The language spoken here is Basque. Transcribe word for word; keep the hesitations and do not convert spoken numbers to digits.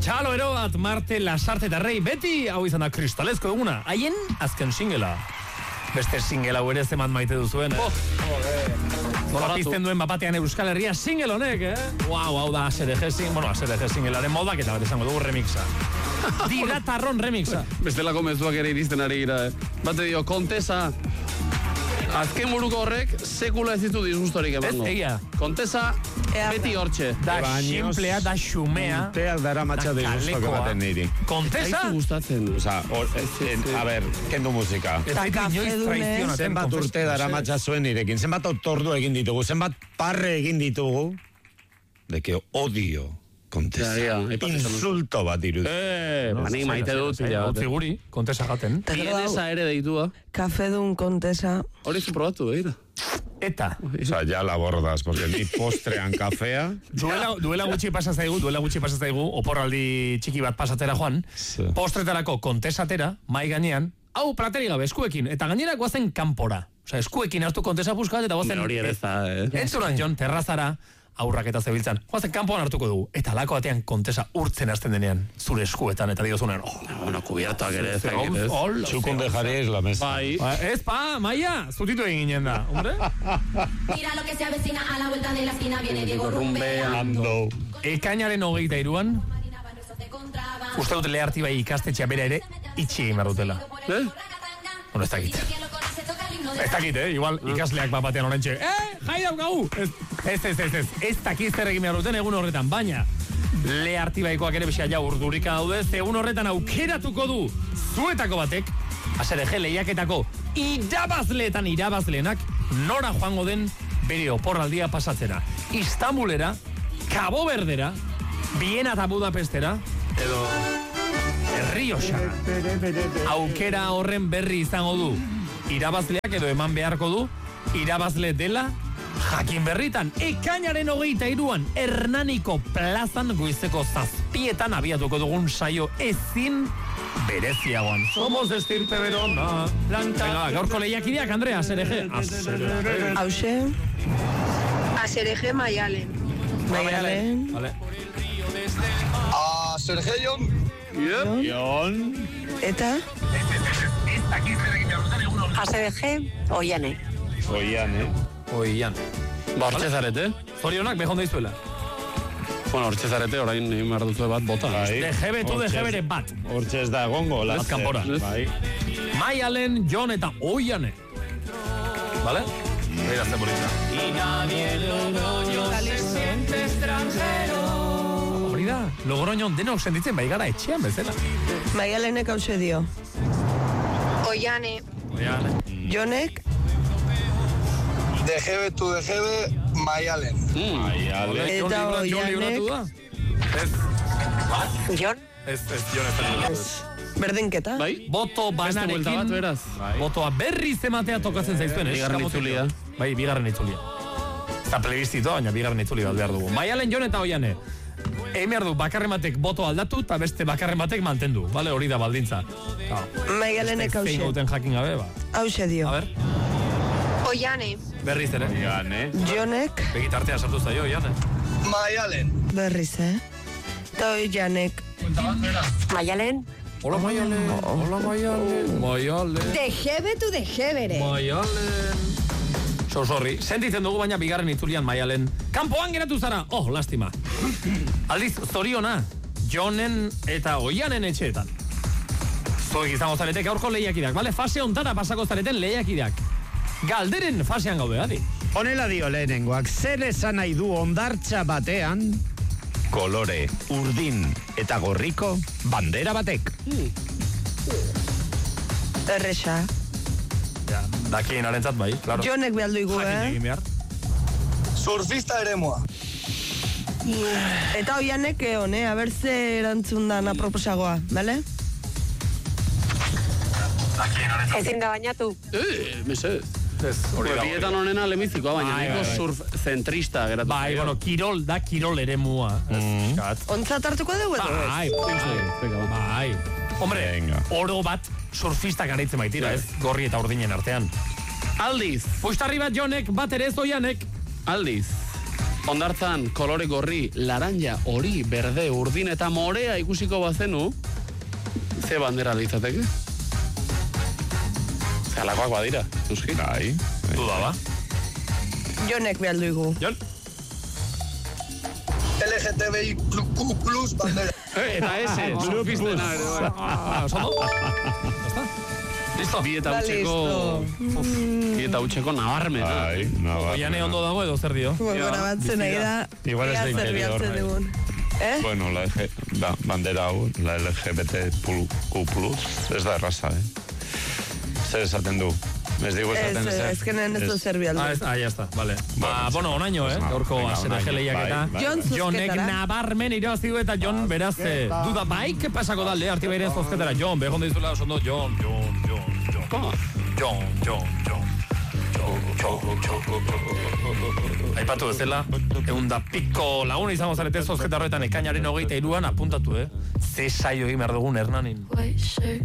Txalo ero bat Marte Lasarte eta Rei beti hau izan da kristalezko eguna. Haien azken singela. Beste singela ere zeman maite duzuen, eh? Nola pizten duen bapatean Euskal Herria single honek, eh? Wow, hau da A S R G sing, bueno, A S R G singelaren modak eta bat esango dugu remixa. Diratarron remixa. Bestelako mezuak ere iristen ari gira, eh? Bate dio, Kontesa. Azken buruko horrek, sekula ez ditu disgustorik emango. Ez egia. Kontesa, beti hortxe. Da simplea, da xumea. Urteak dara matxa disgustoak ematen niri. Kontesa? Zaizu gustatzen. Osa, or, en, a ber, kendu musika. Ez da inoiz traizionatzen. Zenbat urte dara matxa zuen nirekin, zenbat otordu egin ditugu, zenbat parre egin ditugu, de que odio Kontesa. Ja, ja, insulto bat irud. Eh, mani maite dut. Utzi guri, Kontesa jaten. Bienesa ere deitua. Kafedun Kontesa. Hori zu probatu, begira. Eta. Osa, ya la bordas, porque ni postrean kafea. Duela, duela gutxi pasazaigu, duela gutxi pasazaigu, oporraldi txiki bat pasatera joan, sí. Postretarako Kontesatera, mai gainean, hau plateri gabe, eskuekin, eta gainera guazen kanpora. Osa, eskuekin hartu Kontesa puskat, eta guazen... Hori ere za, eh? Entzuran, Jon, terrazara, aurrak eta zebiltzan. Guazen kanpoan hartuko dugu. Eta lako batean Kontesa urtzen hasten denean, zure eskuetan, eta diozunen, oh, bueno, kubiertoak ere ez dakit, ez? Txukun dejaríais la mesa. Bai. Ez pa, Maia, zutitu egin ginen da, hombre? Mira lo que se avecina a la vuelta de la esquina, viene Diego rumbeando. Ekainaren hogeita iruan, uste dut leharti bai ikastetxea bera ere, itxi egin behar dutela. Eh? Bueno, ez dakit. Ez dakit, eh? Igual ikasleak bat batean orentxe. Eh, jai daukau! Ez, ez, ez, ez, ez. Ez dakit zer egin behar duten egun horretan, baina leharti baikoak ere bixia ja urdurika daude, egun horretan aukeratuko du zuetako batek, A S R G lehiaketako irabazleetan irabazleenak nora joango den bere oporraldia pasatzera. Istanbulera, Cabo Verdera, Viena eta Budapestera, edo Errioxara. Aukera horren berri izango du irabazleak edo eman beharko du irabazle dela jakin berritan. Ekainaren hogeita iruan Hernaniko plazan goizeko zazpietan abiatuko dugun saio ezin bereziagoan. Somos de estirpe berona. Venga, gaurko lehiakideak, Andrea, A S R G. A S R G. Hauxe. A S R G Maialen. Maialen. Vale. A S R G Jon. Jon. Jon. Eta? A S R G Oiane. Oian, eh? Oian. Ba, hortxe zarete. Zorionak, behon daizuela. Bueno, hortxe zarete, orain egin behar dutue bat bota. Bai. Dejebetu, dejebere bat. Hortxe ez da egongo, Bat laster. kanpora. Bai. Maialen, Jon eta Oiane. Vale? Mira, este polizia. Y nadie Logroño se siente extranjero. Hori da, Logroñon denok sentitzen bai gara etxean bezala. Maialenek hauxe dio. Oiane. Oiane. Jonek? Dejebe tu dejebe Maialen. Maialen. Eta Oianek? Ez, Jon. ez, ez, Jon ez. Berdinketa? Bai? Boto Beste buelta bat, banarekin, beraz. botoa berriz ematea tokatzen zaizuen, eh? Bigarren itzulia. Bai, bigarren itzulia. Eta plebizito, baina bigarren itzuli bat behar dugu. Maialen, Jon eta Oiane. Egin behar du, bakarren batek boto aldatu, eta beste bakarren batek mantendu. Bale, hori da baldintza. Maialenek Zein hauxe. gauten jakin gabe, ba. Hauxe dio. A ber, Oiane. berriz ere. Oian, eh? Jonek? Begitartea sartu zaio, Oiane. Maialen. Berriz, eh? Eta Oianek? Maialen. Hola, Maialen. Hola, Maialen. Maialen. Dejebe tu dejebere. Maialen. So sorry. Sentitzen dugu baina bigarren itzulian Maialen. Kanpoan geratu zara. Oh, lastima. Aldiz, zoriona. Jonen eta Oianen etxeetan. Zuek izango zarete gaurko lehiakideak, bale? Fase ontara pasako zareten lehiakideak. Galderen fasean gaude, adi. Honela dio lehenengoak, zer esan nahi du ondartza batean, kolore, urdin eta gorriko bandera batek. Erresa. Ja, dakien arentzat bai, claro. Jonek behaldu igu, Jakin eh? egin behar. Surfista eremua. Eta Oianek egon, eh? Aber ze erantzun dan aproposagoa, bale? Ezin da bainatu. Eh, mesez. Ez, hori da. Bietan honena lemizikoa, baina Bai, nahiko bai, bai. surf zentrista geratu. Bai, bueno, kirol da kirol ere mua. Mm. Ontzat hartuko dugu edo? Bai, bai, bai. Hombre, Venga. oro bat surfistak garaitzen baitira, ez? Gorri eta urdinen artean. Aldiz, Puistarri bat Jonek, bat ere ez Oianek. aldiz. Ondartzan kolore gorri, laranja, hori, berde, urdin eta morea ikusiko bazenu, ze bandera litzateke? Zalakoak badira, Euski? Bai. Duda, ba? Jonek behar dugu. Jon? L G T B I Q plus bandera. Eta ese, surfistena ere, bai. Ah, ¿oso no? ¿Está? Listo. Bi eta Da, utxeko, bi eta utxeko nabarmen. Bai, nabarmen. Oiane ondo dago edo zer dio? Bueno, batzen nahi da. Igual es ea de zer interior, bihartzen bai. dugun. Eh? Bueno, la, G- la bandera hau, la L G B T Q plus, ez da erraza, eh? Zer esaten du? Ez digu Ez, esaten ezer. ez kenen ez du zer bihartzen. Ah, ez, ah, ya está, vale. Ba, Bueno, bueno, onaino, eh? pues nada, Gaurko venga, azera onaino, geleiak bai, eta... bai. Jon Jonek zuzketara. nabarmen irabazi du eta Jon beraz eh, duda bai, que pasako dalde artibairen zozketara. Jon, behon dizula oso ondo, Jon, Jon, Jon, Jon. Koma? Jon, Jon, Jon. Aipatu bezala, egun da piko lagun izango zarete zozketa horretan ekainaren hogeita iruan apuntatu, eh? Ze saio egin behar dugun Hernanin.